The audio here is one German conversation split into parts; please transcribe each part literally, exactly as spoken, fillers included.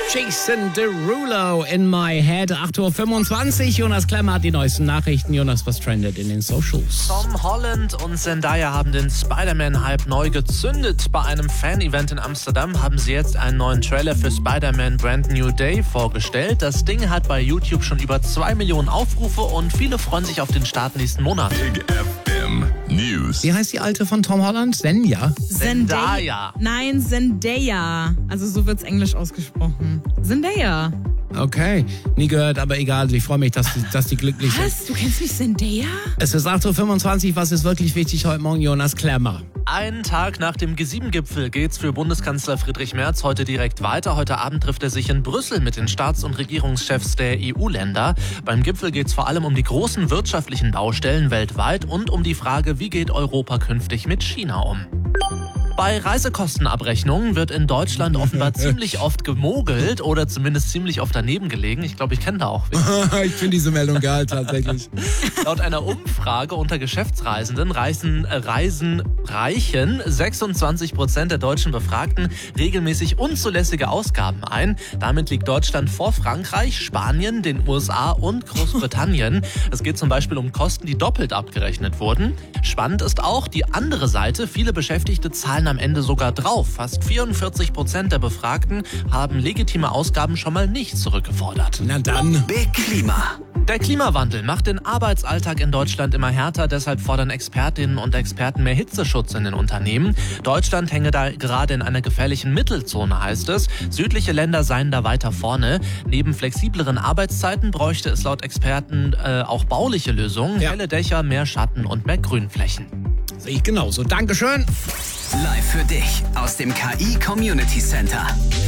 Jason Derulo in my head. acht Uhr fünfundzwanzig. Jonas Klemmer hat die neuesten Nachrichten. Jonas, was trendet in den Socials? Tom Holland und Zendaya haben den Spider-Man-Hype neu gezündet. Bei einem Fan-Event in Amsterdam haben sie jetzt einen neuen Trailer für Spider-Man Brand New Day vorgestellt. Das Ding hat bei YouTube schon über zwei Millionen Aufrufe und viele freuen sich auf den Start nächsten Monat. Big F M News. Wie heißt die alte von Tom Holland? Zendaya? Zendaya. Nein, Zendaya. Also so wird's englisch ausgesprochen. Zendaya. Okay, nie gehört, aber egal. Ich freue mich, dass die, dass die glücklich sind. Was? Du kennst nicht Zendaya? Es ist acht Uhr fünfundzwanzig. Was ist wirklich wichtig heute Morgen, Jonas Klemmer? Einen Tag nach dem G sieben Gipfel geht's für Bundeskanzler Friedrich Merz heute direkt weiter. Heute Abend trifft er sich in Brüssel mit den Staats- und Regierungschefs der E U-Länder. Beim Gipfel geht's vor allem um die großen wirtschaftlichen Baustellen weltweit und um die Frage, wie geht Europa künftig mit China um. Bei Reisekostenabrechnungen wird in Deutschland offenbar ziemlich oft gemogelt oder zumindest ziemlich oft daneben gelegen. Ich glaube, ich kenne da auch wen. Ich finde diese Meldung geil, tatsächlich. Laut einer Umfrage unter Geschäftsreisenden reisen, äh, reisen reichen sechsundzwanzig Prozent der deutschen Befragten regelmäßig unzulässige Ausgaben ein. Damit liegt Deutschland vor Frankreich, Spanien, den U S A und Großbritannien. Es geht zum Beispiel um Kosten, die doppelt abgerechnet wurden. Spannend ist auch die andere Seite. Viele Beschäftigte zahlen am Ende sogar drauf. Fast vierundvierzig Prozent der Befragten haben legitime Ausgaben schon mal nicht zurückgefordert. Na dann. Big Klima. Der Klimawandel macht den Arbeitsalltag in Deutschland immer härter. Deshalb fordern Expertinnen und Experten mehr Hitzeschutz in den Unternehmen. Deutschland hänge da gerade in einer gefährlichen Mittelzone, heißt es. Südliche Länder seien da weiter vorne. Neben flexibleren Arbeitszeiten bräuchte es laut Experten äh, auch bauliche Lösungen. Ja. Helle Dächer, mehr Schatten und mehr Grünflächen. Sehe ich genauso. Dankeschön. Live für dich aus dem K I Community Center.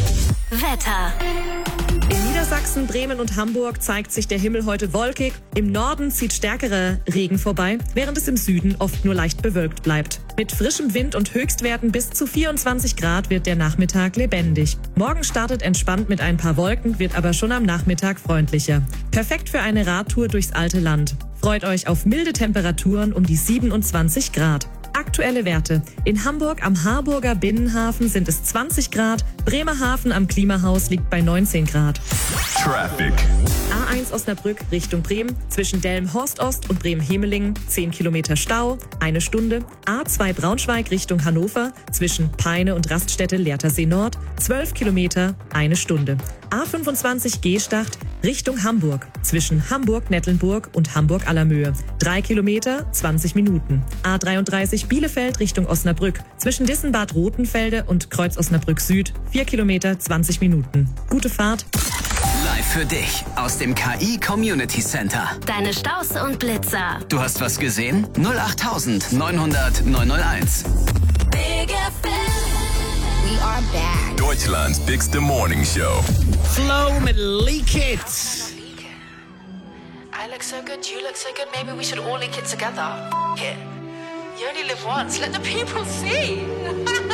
Wetter. In Niedersachsen, Bremen und Hamburg zeigt sich der Himmel heute wolkig. Im Norden zieht stärkerer Regen vorbei, während es im Süden oft nur leicht bewölkt bleibt. Mit frischem Wind und Höchstwerten bis zu vierundzwanzig Grad wird der Nachmittag lebendig. Morgen startet entspannt mit ein paar Wolken, wird aber schon am Nachmittag freundlicher. Perfekt für eine Radtour durchs alte Land. Freut euch auf milde Temperaturen um die siebenundzwanzig Grad. Aktuelle Werte. In Hamburg am Harburger Binnenhafen sind es zwanzig Grad. Bremerhaven am Klimahaus liegt bei neunzehn Grad. Traffic. A eins Osnabrück Richtung Bremen. Zwischen Delm-Horst-Ost und Bremen-Hemelingen zehn Kilometer Stau, eine Stunde. A zwei Braunschweig Richtung Hannover. Zwischen Peine und Raststätte Lehrtersee Nord. zwölf Kilometer, eine Stunde. A fünfundzwanzig Gstacht Richtung Hamburg. Zwischen Hamburg-Nettlenburg und Hamburg-Allermöhe. drei Kilometer, zwanzig Minuten. A dreiunddreißig Bielefeld Richtung Osnabrück. Zwischen Dissenbad Rothenfelde und Kreuz Osnabrück Süd. vier Kilometer, zwanzig Minuten. Gute Fahrt. Live für dich aus dem K I Community Center. Deine Staus und Blitzer. Du hast was gesehen? null acht neunhundert neunhunderteins. Big F M. We are back. Deutschland's bigste Morning Show. Flow mit Leak It. I look so good, you look so good, maybe we should all link it together. F- it. You only live once, let the people see.